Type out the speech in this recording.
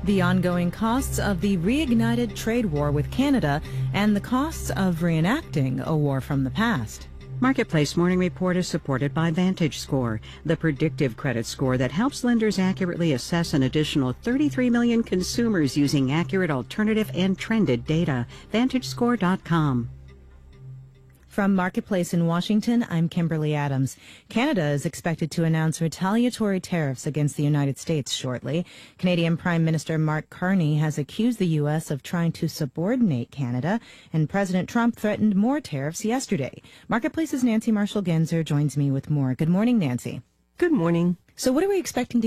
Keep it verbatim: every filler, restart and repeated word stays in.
the ongoing costs of the reignited trade war with Canada, and the costs of reenacting a war from the past. Marketplace Morning Report is supported by VantageScore, the predictive credit score that helps lenders accurately assess an additional thirty-three million consumers using accurate alternative and trended data. Vantage Score dot com. From Marketplace in Washington, I'm Kimberly Adams. Canada is expected to announce retaliatory tariffs against the United States shortly. Canadian Prime Minister Mark Carney has accused the U S of trying to subordinate Canada, and President Trump threatened more tariffs yesterday. Marketplace's Nancy Marshall-Genzer joins me with more. Good morning, Nancy. Good morning. So what are we expecting to